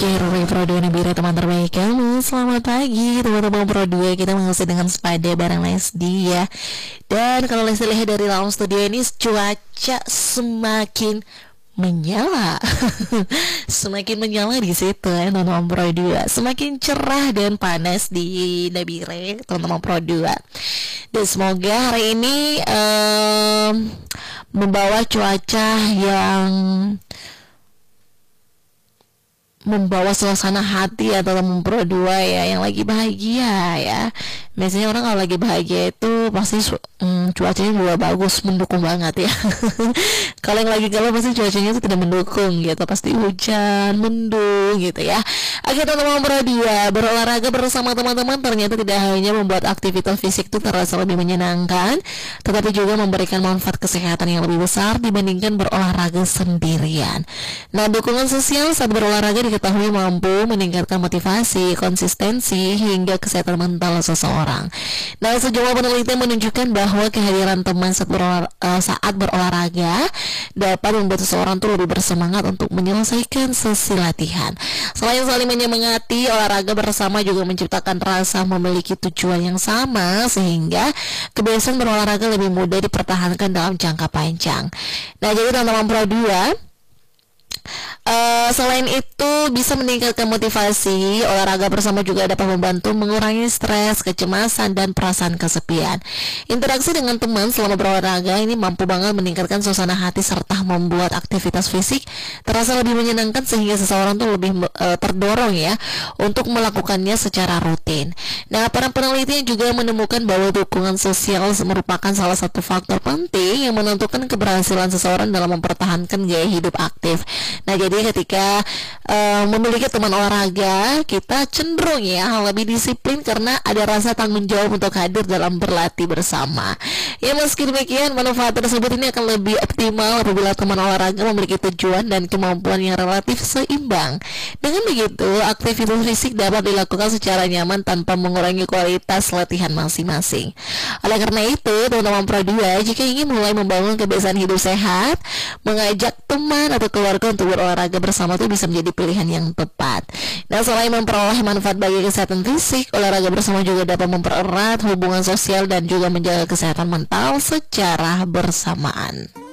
Ruri Pro 2 Nabira, teman terbaik kamu. Selamat pagi teman-teman Pro 2. Kita mengisi dengan sepada bareng Lesdi ya. Dan kalau Lesdi lihat dari dalam studio ini, cuaca semakin menyala. Semakin menyala di situ ya teman-teman Pro 2. Semakin cerah dan panas di Nabire teman-teman Pro 2. Dan semoga hari ini membawa cuaca yang membawa suasana hati atau teman Pro 2 ya yang lagi bahagia ya. Biasanya orang kalau lagi bahagia itu pasti cuacanya juga bagus, mendukung banget ya. Kalau yang lagi galau pasti cuacanya itu tidak mendukung gitu, pasti hujan, mendung gitu ya. Akhirnya teman Pro 2 berolahraga bersama teman-teman ternyata tidak hanya membuat aktivitas fisik itu terasa lebih menyenangkan, tetapi juga memberikan manfaat kesehatan yang lebih besar dibandingkan berolahraga sendirian. Nah, dukungan sosial saat berolahraga diketahui mampu meningkatkan motivasi, konsistensi, hingga kesehatan mental seseorang. Nah, sejumlah penelitian menunjukkan bahwa kehadiran teman saat berolahraga dapat membuat seseorang tuh lebih bersemangat untuk menyelesaikan sesi latihan. Selain saling menyemangati, olahraga bersama juga menciptakan rasa memiliki tujuan yang sama sehingga kebiasaan berolahraga lebih mudah dipertahankan dalam jangka panjang. Nah, jadi teman-teman Pro 2, selain itu bisa meningkatkan motivasi. Olahraga bersama juga dapat membantu mengurangi stres, kecemasan, dan perasaan kesepian. Interaksi dengan teman selama berolahraga ini mampu banget meningkatkan suasana hati serta membuat aktivitas fisik terasa lebih menyenangkan sehingga seseorang tuh lebih terdorong ya untuk melakukannya secara rutin. Nah, para peneliti juga menemukan bahwa dukungan sosial merupakan salah satu faktor penting yang menentukan keberhasilan seseorang dalam mempertahankan gaya hidup aktif. Nah, jadi ketika memiliki teman olahraga, kita cenderung ya lebih disiplin karena ada rasa tanggung jawab untuk hadir dalam berlatih bersama. Ya, meski demikian, manfaat tersebut ini akan lebih optimal apabila teman olahraga memiliki tujuan dan kemampuan yang relatif seimbang. Dengan begitu, aktivitas fisik dapat dilakukan secara nyaman tanpa mengurangi kualitas latihan masing-masing. Oleh karena itu, teman-teman Pro 2, jika ingin mulai membangun kebiasaan hidup sehat, mengajak teman atau keluarga untuk berolahraga bersama itu bisa menjadi pilihan yang tepat. Nah, selain memperoleh manfaat bagi kesehatan fisik, olahraga bersama juga dapat mempererat hubungan sosial dan juga menjaga kesehatan mental secara bersamaan.